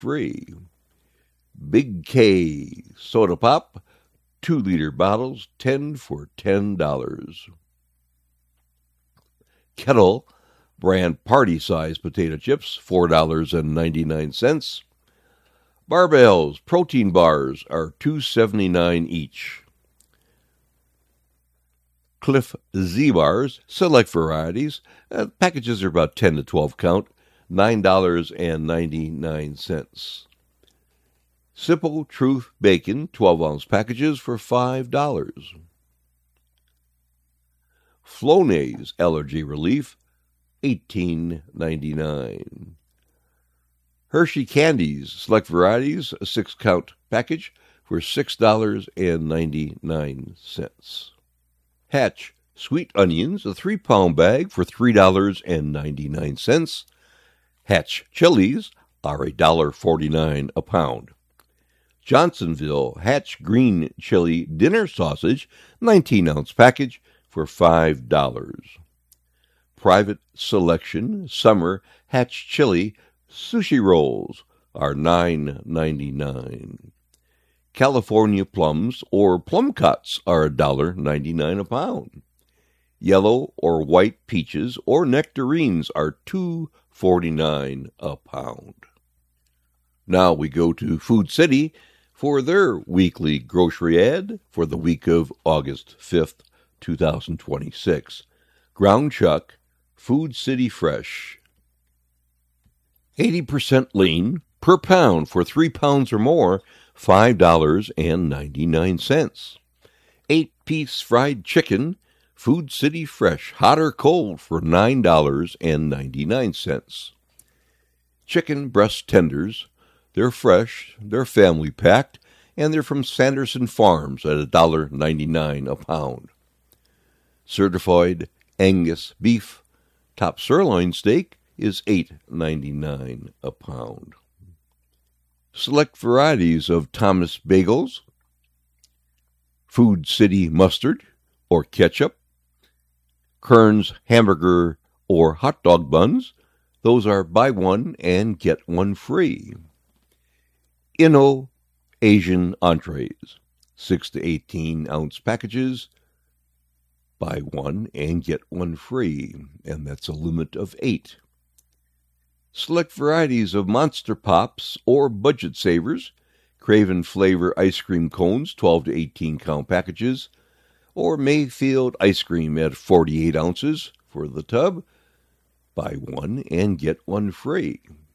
free. Big K Soda Pop, 2-liter bottles, 10 for $10. Kettle brand party-size potato chips, $4.99. Barbells protein bars are $2.79 each. Cliff Z-Bars, select varieties. Packages are about 10 to 12 count, $9.99. Simple Truth Bacon, 12-ounce packages for $5. Flonase Allergy Relief, $18.99. Hershey Candies, select varieties, a 6-count package for $6.99. Hatch Sweet Onions, a 3-pound bag for $3.99. Hatch Chilies are $1.49 a pound. Johnsonville Hatch Green Chili Dinner Sausage, 19-ounce package for $5. Private Selection Summer Hatch Chili Sushi Rolls are $9.99. California plums or plum cuts are $1.99 a pound. Yellow or white peaches or nectarines are $2.49 a pound. Now we go to Food City for their weekly grocery ad for the week of August 5th, 2026. Ground chuck, Food City Fresh. 80% lean per pound for 3 pounds or more, $5.99. 8-piece fried chicken, Food City Fresh, hot or cold for $9.99. Chicken breast tenders, they're fresh, they're family packed, and they're from Sanderson Farms at $1.99 a pound. Certified Angus beef, top sirloin steak is $8.99 a pound. Select varieties of Thomas bagels, Food City mustard or ketchup, Kern's hamburger or hot dog buns, those are buy one and get one free. Inno Asian entrees, 6 to 18-ounce packages, buy one and get one free, and that's a limit of 8. Select varieties of Monster Pops or Budget Savers, Craven Flavor ice cream cones, 12 to 18-count packages, or Mayfield ice cream at 48 ounces for the tub. Buy one and get one free.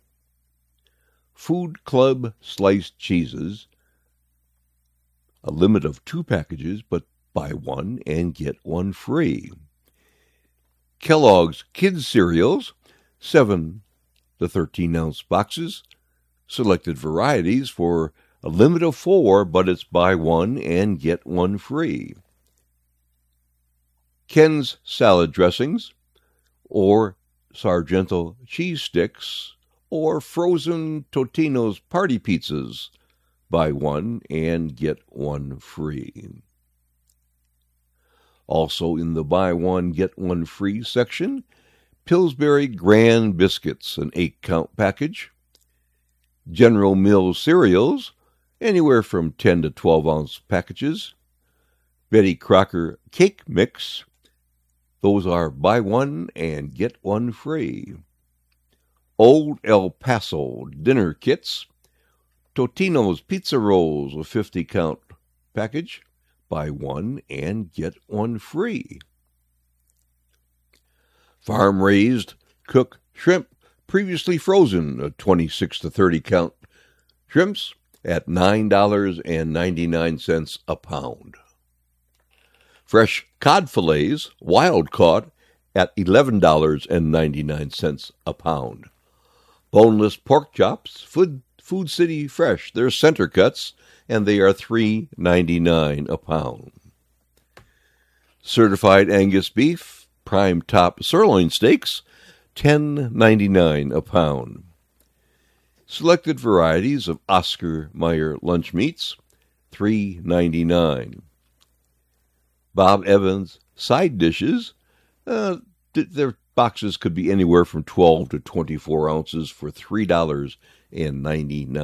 Food Club sliced cheeses, a limit of 2 packages, but buy one and get one free. Kellogg's Kids Cereals, 7 the 13-ounce boxes, selected varieties for a limit of 4, but it's buy one and get one free. Ken's salad dressings, or Sargento cheese sticks, or frozen Totino's party pizzas, buy one and get one free. Also in the buy one, get one free section, Pillsbury Grand Biscuits, an 8-count package. General Mills cereals, anywhere from 10 to 12-ounce packages. Betty Crocker Cake Mix, those are buy one and get one free. Old El Paso Dinner Kits. Totino's Pizza Rolls, a 50-count package. Buy one and get one free. Farm-raised cook shrimp, previously frozen, 26 to 30-count shrimps at $9.99 a pound. Fresh cod fillets, wild caught, at $11.99 a pound. Boneless pork chops, Food City Fresh, they're center cuts, and they are $3.99 a pound. Certified Angus beef, prime top sirloin steaks, $10.99 a pound. Selected varieties of Oscar Mayer lunch meats, $3.99. Bob Evans side dishes, their boxes could be anywhere from 12 to 24 ounces for $3.99 $1.99.